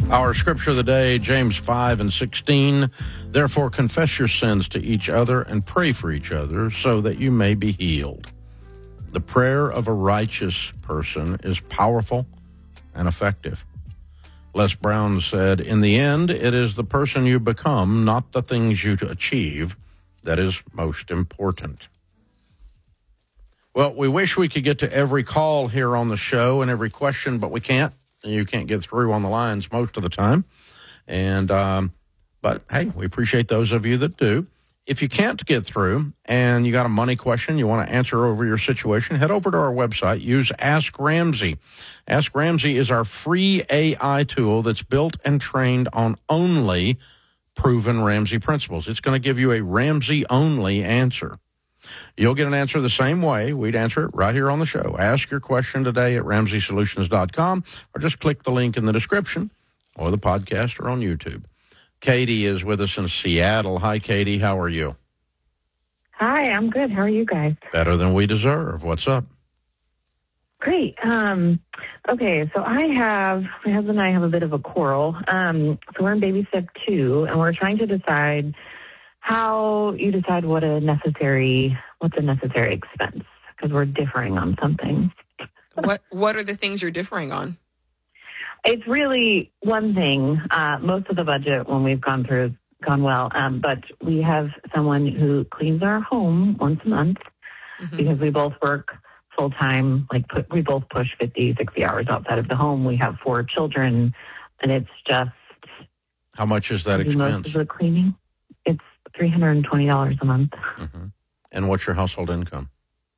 Our scripture of the day, James 5:16. Therefore, confess your sins to each other and pray for each other so that you may be healed. The prayer of a righteous person is powerful and effective. Les Brown said, in the end, it is the person you become, not the things you achieve, that is most important. Well, we wish we could get to every call here on the show and every question, but we can't. You can't get through on the lines most of the time. And, but hey, we appreciate those of you that do. If you can't get through and you got a money question, you want to answer over your situation, head over to our website, use Ask Ramsey. Ask Ramsey is our free AI tool that's built and trained on only proven Ramsey principles. It's going to give you a Ramsey-only answer. You'll get an answer the same way. We'd answer it right here on the show. Ask your question today at RamseySolutions.com or just click the link in the description or the podcast or on YouTube. Katie is with us in Seattle. Hi, Katie. How are you? Hi, I'm good. How are you guys? Better than we deserve. What's up? Great. Okay, so my husband and I have a bit of a quarrel. So we're in baby step 2, and we're trying to decide how you decide what's a necessary expense, because we're differing on something. What are the things you're differing on? It's really one thing. Most of the budget when we've gone through has gone well, but we have someone who cleans our home once a month because we both work full time. We both push 50, 60 hours outside of the home. We have 4 children, and it's just... How much is that expense? Most of the cleaning. It's $320 a month. Mm-hmm. And what's your household income?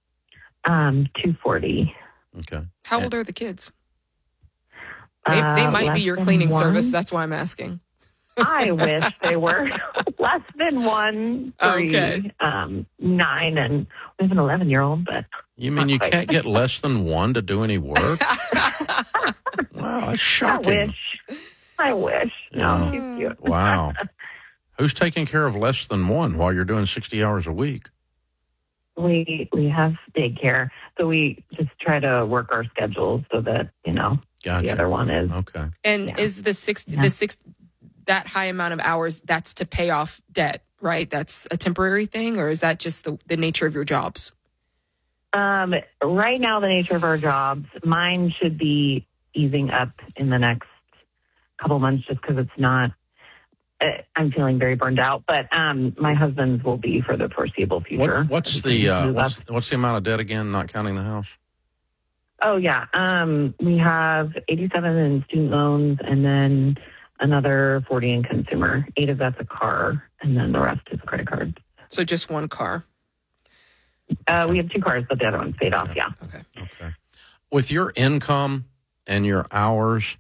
$240. Okay. How old are the kids? They might be your cleaning service. That's why I'm asking. I wish they were less than 1, 3, okay. 9, and we have an 11-year-old. But you mean you can't get less than 1 to do any work? Wow, that's shocking. I wish. No, she's cute. Wow. Who's taking care of less than 1 while you're doing 60 hours a week? We have daycare, so we just try to work our schedules so that, Gotcha. The other one is. Okay. And is the that high amount of hours, that's to pay off debt, right? That's a temporary thing, or is that just the nature of your jobs? Right now, the nature of our jobs, mine should be easing up in the next couple months just because it's not, I'm feeling very burned out, but my husband's will be for the foreseeable future. What's the amount of debt again, not counting the house? Oh, yeah. We have 87 in student loans and then another 40 in consumer. 8 of that's a car, and then the rest is credit cards. So just 1 car? We have 2 cars, but the other one's paid off, yeah. Okay. With your income and your hours,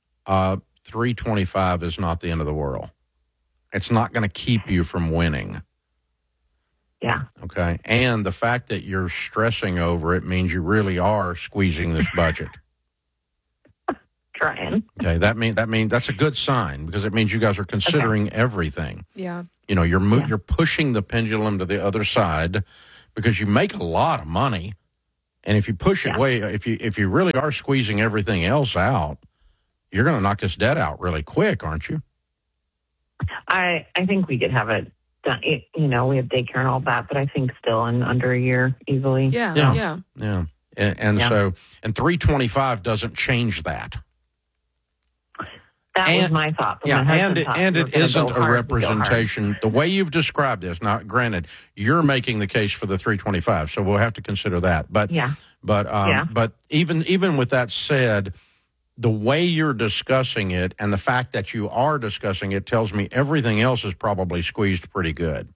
$325 is not the end of the world. It's not going to keep you from winning. Yeah. Okay. And the fact that you're stressing over it means you really are squeezing this budget. Trying. Okay. That means that's a good sign because it means you guys are considering everything. Yeah. You're pushing the pendulum to the other side because you make a lot of money. And if you push it way, if you really are squeezing everything else out, you're going to knock this debt out really quick, aren't you? I think we could have it done. We have daycare and all that, but I think still in under a year easily. Yeah. And so $325 doesn't change that. That was my thought. And it isn't a representation. The way you've described this, now, granted, you're making the case for the $325, so we'll have to consider that. But even with that said, the way you're discussing it and the fact that you are discussing it tells me everything else is probably squeezed pretty good.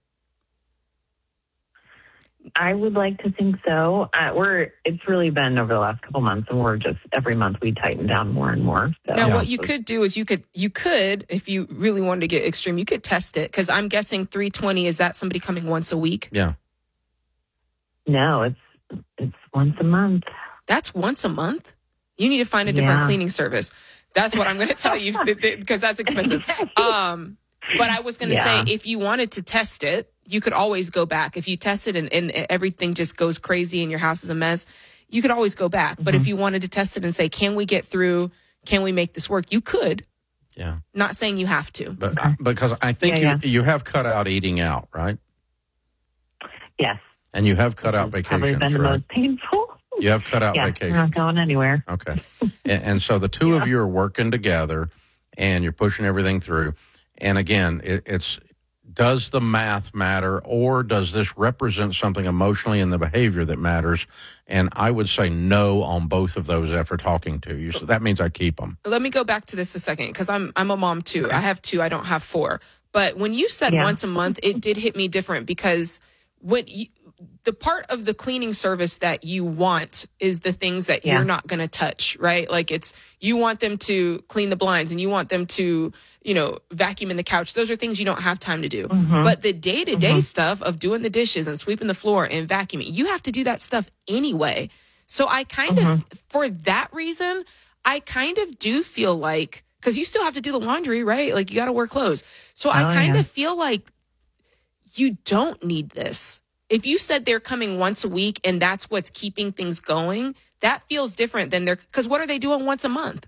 I would like to think so. It's really been over the last couple months, and we're just every month we tighten down more and more. So. Now, what you could do is you could, if you really wanted to get extreme, you could test it because I'm guessing $320 is that somebody coming once a week? Yeah. No, it's once a month. That's once a month? You need to find a different cleaning service. That's what I'm going to tell you because that's expensive. But I was going to say, if you wanted to test it, you could always go back. If you test it and everything just goes crazy and your house is a mess, you could always go back. But if you wanted to test it and say, can we get through? Can we make this work? You could. Yeah. Not saying you have to. But because I think you have cut out eating out, right? Yes. And you have cut out vacations, probably been the most painful. You have cut out vacations. We're not going anywhere. Okay. and so the two of you are working together, and you're pushing everything through. And again, it's does the math matter, or does this represent something emotionally in the behavior that matters? And I would say no on both of those after talking to you. So that means I keep them. Let me go back to this a second, because I'm a mom too. I have 2. I don't have 4. But when you said once a month, it did hit me different, because the part of the cleaning service that you want is the things that you're not going to touch, right? Like you want them to clean the blinds, and you want them to, vacuum in the couch. Those are things you don't have time to do. But the day-to-day stuff of doing the dishes and sweeping the floor and vacuuming, you have to do that stuff anyway. So I kind of, for that reason, I kind of do feel like, because you still have to do the laundry, right? Like you got to wear clothes. So I kind of feel like you don't need this. If you said they're coming once a week and that's what's keeping things going, that feels different than because what are they doing once a month?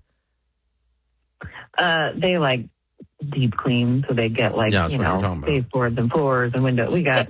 They deep clean, so they get baseboards and floors and windows. We got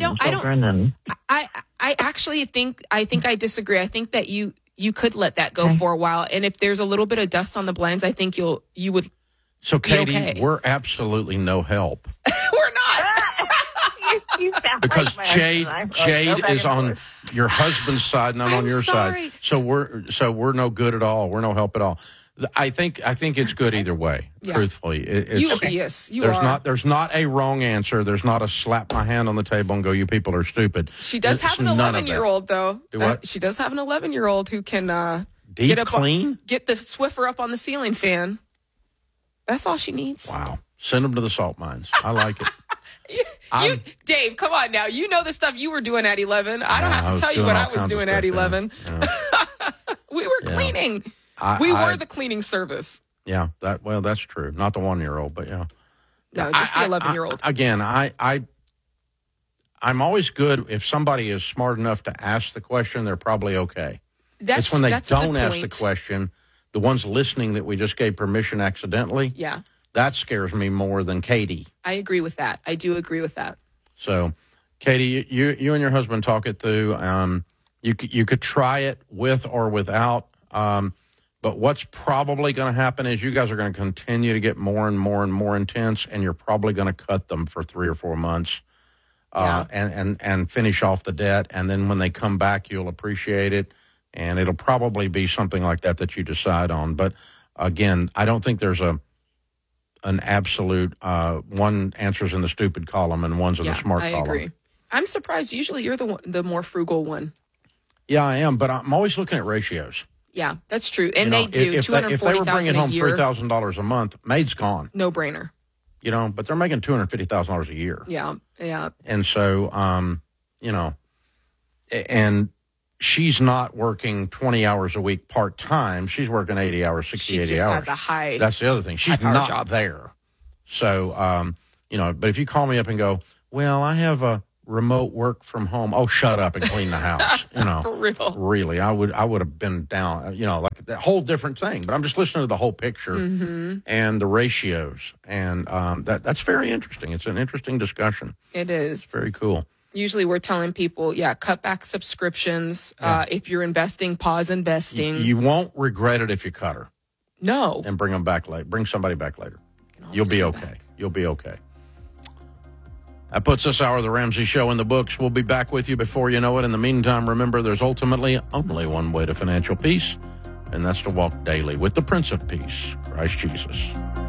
I actually think I disagree. I think that you could let that go for a while, and if there's a little bit of dust on the blinds, I think you would. So Katie, we're absolutely no help. We're not. Because Jade is on your husband's side and I'm on your side. So we're no good at all. We're no help at all. I think it's good either way. Truthfully, there's not a wrong answer. There's not a slap my hand on the table and go, you people are stupid. She does have an 11-year-old though. Do what? She does have an 11-year-old who can deep clean, get the Swiffer up on the ceiling fan. That's all she needs. Wow. Send them to the salt mines. I like it. Dave, come on now. You know the stuff you were doing at 11. I don't have to tell you what I was doing at 11. Yeah. We were cleaning. We were the cleaning service. Yeah, that's true. Not the 1-year-old, but yeah. No, just the 11-year-old. Again, I'm always good if somebody is smart enough to ask the question, they're probably okay. It's when they don't ask the question, the ones listening that we just gave permission accidentally. Yeah. That scares me more than Katie. I agree with that. I do agree with that. So, Katie, you and your husband talk it through. You could try it with or without. But what's probably going to happen is you guys are going to continue to get more and more and more intense, and you're probably going to cut them for 3 or 4 months and finish off the debt. And then when they come back, you'll appreciate it. And it'll probably be something like that you decide on. But, again, I don't think there's an absolute one answers in the stupid column and one's in the smart column. I agree. I'm surprised. Usually you're the more frugal one. Yeah, I am, but I'm always looking at ratios. Yeah, that's true. And they do. $240,000 a year. If they were bringing home $3,000 a month, maid's gone. No brainer. But they're making $250,000 a year. Yeah. And so, and she's not working 20 hours a week part-time. She's working 80 hours, 80 hours. She just has a high. That's the other thing. She's not job there. So, but if you call me up and go, well, I have a remote work from home. Oh, shut up and clean the house. For real. Really, I would have been down, like that whole different thing. But I'm just listening to the whole picture and the ratios. And that's very interesting. It's an interesting discussion. It is. It's very cool. Usually we're telling people, cut back subscriptions. Yeah. If you're investing, pause investing. You won't regret it if you cut her. No. And bring them back later. Bring somebody back later. You'll be okay. You'll be okay. That puts this hour of the Ramsey Show in the books. We'll be back with you before you know it. In the meantime, remember, there's ultimately only one way to financial peace, and that's to walk daily with the Prince of Peace, Christ Jesus.